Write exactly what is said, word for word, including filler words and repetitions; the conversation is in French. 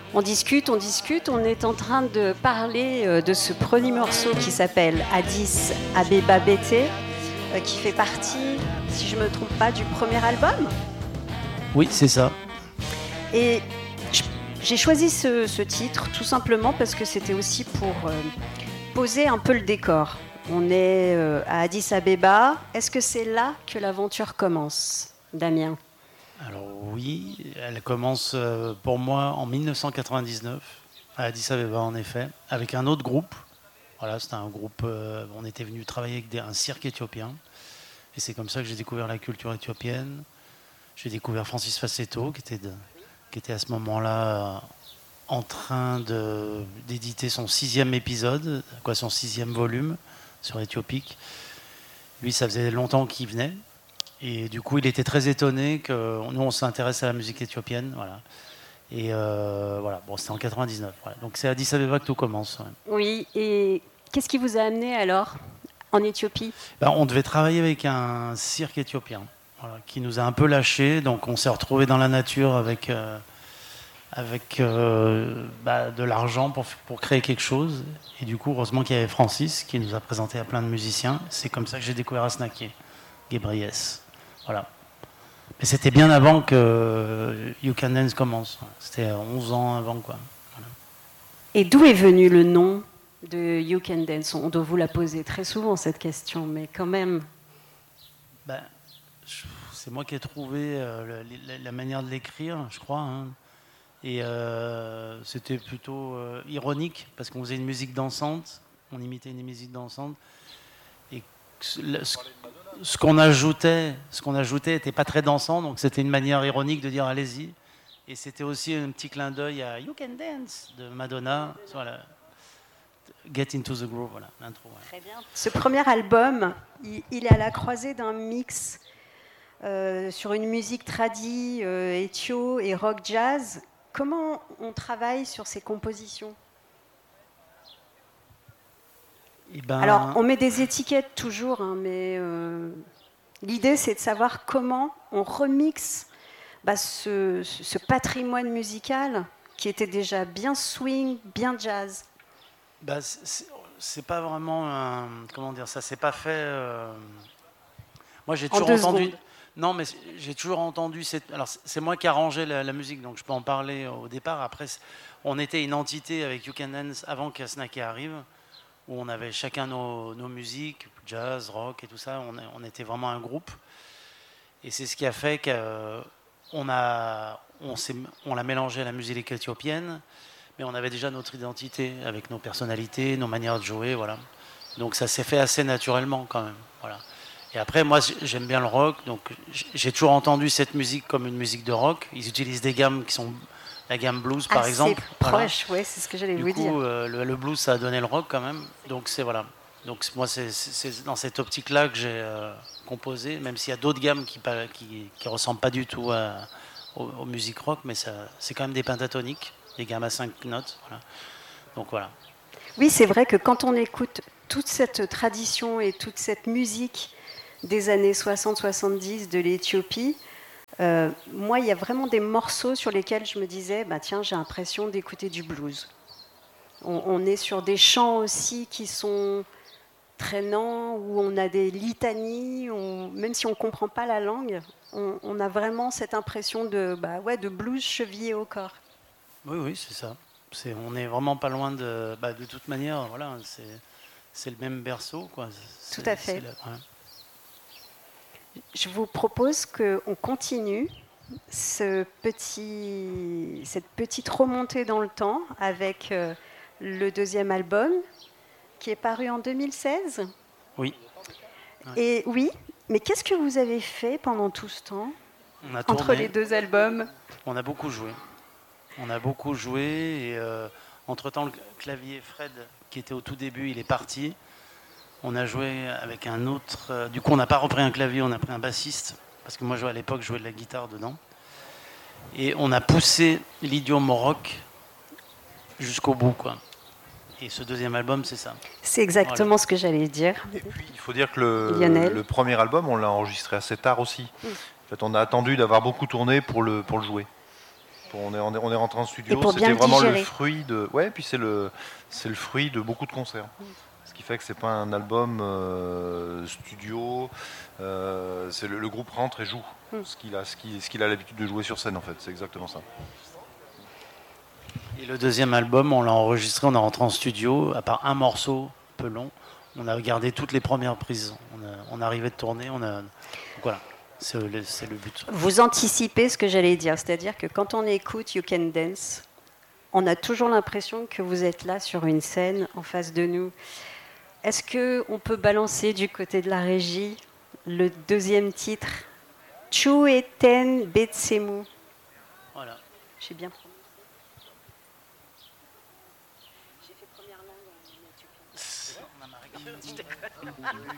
On discute, on discute, on est en train de parler euh, de ce premier morceau qui s'appelle Addis Abeba Bété, euh, qui fait partie, si je ne me trompe pas, du premier album. Oui, c'est ça. Et j'ai choisi ce, ce titre tout simplement parce que c'était aussi pour euh, poser un peu le décor. On est euh, à Addis Abeba. Est-ce que c'est là que l'aventure commence, Damien ? Alors oui, elle commence euh, pour moi en dix-neuf cent quatre-vingt-dix-neuf à Addis Abeba en effet, avec un autre groupe. Voilà, c'était un groupe. Euh, on était venu travailler avec des, un cirque éthiopien, et c'est comme ça que j'ai découvert la culture éthiopienne. J'ai découvert Francis Fassetto, qui était, de, qui était à ce moment-là euh, en train de, d'éditer son sixième épisode, quoi, son sixième volume sur Éthiopique. Lui, ça faisait longtemps qu'il venait. Et du coup, il était très étonné que nous, on s'intéresse à la musique éthiopienne. Voilà. Et euh, voilà, bon, c'était en quatre-vingt-dix-neuf. Voilà. Donc c'est à Addis Abeba que tout commence. Ouais. Oui, et qu'est-ce qui vous a amené alors en Éthiopie ? Ben, on devait travailler avec un cirque éthiopien, voilà, qui nous a un peu lâchés. Donc on s'est retrouvés dans la nature avec, euh, avec euh, bah, de l'argent pour, pour créer quelque chose. Et du coup, heureusement qu'il y avait Francis qui nous a présenté à plein de musiciens. C'est comme ça que j'ai découvert Asnaké, Ghebreyesus. Voilà. Mais c'était bien avant que You Can Dance commence. C'était onze ans avant, quoi. Voilà. Et d'où est venu le nom de You Can Dance ? On doit vous la poser très souvent, cette question, mais quand même... Ben, c'est moi qui ai trouvé euh, la, la manière de l'écrire, je crois. Hein. Et euh, c'était plutôt euh, ironique, parce qu'on faisait une musique dansante, on imitait une musique dansante. Et ce, ce qu'on ajoutait, ce qu'on ajoutait n'était pas très dansant, donc c'était une manière ironique de dire allez-y. Et c'était aussi un petit clin d'œil à You Can Dance de Madonna. Voilà. Get into the groove, voilà, l'intro. Ouais. Très bien. Ce premier album, il, il est à la croisée d'un mix euh, sur une musique tradie, euh, éthio et rock jazz. Comment on travaille sur ces compositions ? Et ben... Alors, on met des étiquettes toujours, hein, mais euh, l'idée, c'est de savoir comment on remixe bah, ce, ce patrimoine musical qui était déjà bien swing, bien jazz. Bah, c'est, c'est pas vraiment un, comment dire ça, c'est pas fait. Euh... Moi, j'ai toujours entendu. Secondes. Non, mais j'ai toujours entendu. Cette... Alors, c'est moi qui arrangeais la, la musique, donc je peux en parler au départ. Après, on était une entité avec You Can Dance avant qu'Asnaké arrive, où on avait chacun nos, nos musiques, jazz, rock et tout ça. On, on était vraiment un groupe, et c'est ce qui a fait qu'on a, on, s'est, on l'a mélangé à la musique éthiopienne. Mais on avait déjà notre identité avec nos personnalités, nos manières de jouer, voilà. Donc ça s'est fait assez naturellement quand même, voilà. Et après, moi, j'aime bien le rock, donc j'ai toujours entendu cette musique comme une musique de rock. Ils utilisent des gammes qui sont la gamme blues, par assez exemple. Proche, voilà. ouais, c'est ce que j'allais du vous coup, dire. Euh, le, le blues, ça a donné le rock quand même. Donc c'est voilà. Donc moi, c'est, c'est, c'est dans cette optique-là que j'ai euh, composé, même s'il y a d'autres gammes qui qui, qui ressemblent pas du tout à, aux, aux musiques rock, mais ça, c'est quand même des pentatoniques. Des gammes à cinq notes. Voilà. Donc voilà. Oui, c'est vrai que quand on écoute toute cette tradition et toute cette musique des années soixante soixante-dix de l'Éthiopie, euh, moi, il y a vraiment des morceaux sur lesquels je me disais, bah, tiens, j'ai l'impression d'écouter du blues. On, on est sur des chants aussi qui sont traînants, où on a des litanies, on, même si on ne comprend pas la langue, on, on a vraiment cette impression de, bah, ouais, de blues chevillé au corps. Oui, oui, c'est ça. C'est, on n'est vraiment pas loin de... Bah, de toute manière, voilà, c'est, c'est le même berceau, quoi. C'est, Tout à fait. La, ouais. Je vous propose qu'on continue ce petit, cette petite remontée dans le temps avec euh, le deuxième album qui est paru en deux mille seize. Oui. Ouais. Et oui, mais qu'est-ce que vous avez fait pendant tout ce temps on a entre tourné, les deux albums ? On a beaucoup joué. On a beaucoup joué et euh, entre-temps, le clavier Fred, qui était au tout début, il est parti. On a joué avec un autre... Euh, du coup, on n'a pas repris un clavier, on a pris un bassiste. Parce que moi, à l'époque, je jouais de la guitare dedans. Et on a poussé l'idiome rock jusqu'au bout, quoi. Et ce deuxième album, c'est ça. C'est exactement voilà. ce que j'allais dire. Et puis, il faut dire que le, le premier album, on l'a enregistré assez tard aussi. Mm. En fait, on a attendu d'avoir beaucoup tourné pour le, pour le jouer. On est, on est, on est rentré en studio, c'était vraiment le fruit de... Ouais, puis c'est le, c'est le fruit de beaucoup de concerts. Mm. Ce qui fait que c'est pas un album euh, studio, euh, c'est le, le groupe rentre et joue mm. ce qu'il a, ce qu'il, ce qu'il a l'habitude de jouer sur scène en fait, c'est exactement ça. Et le deuxième album, on l'a enregistré, on est rentré en studio, à part un morceau peu long, on a gardé toutes les premières prises. On, a, on arrivait de tourner, on a... Donc voilà. C'est le, c'est le but. Vous anticipez ce que j'allais dire, c'est-à-dire que quand on écoute You Can Dance, on a toujours l'impression que vous êtes là sur une scène en face de nous. Est-ce qu'on peut balancer du côté de la régie le deuxième titre, Chu Eten Betsemu? Voilà. J'ai bien prononcé. J'ai fait première langue en éthiopien. Je déconne.